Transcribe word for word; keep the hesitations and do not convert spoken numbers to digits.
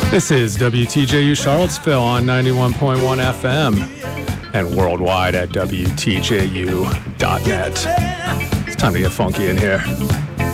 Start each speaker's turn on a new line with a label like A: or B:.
A: This is W T J U Charlottesville on ninety-one point one F M and worldwide at W T J U dot net. It's time to get funky in here.